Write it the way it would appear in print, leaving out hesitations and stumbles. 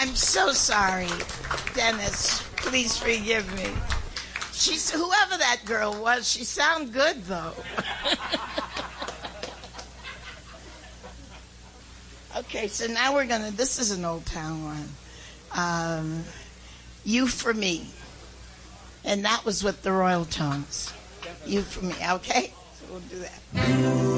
I'm so sorry, Dennis. Please forgive me. Whoever that girl was, she sounded good, though. Okay, so now this is an Old Town one. You for Me. And that was with the Royal Tones. You for Me, okay? So we'll do that.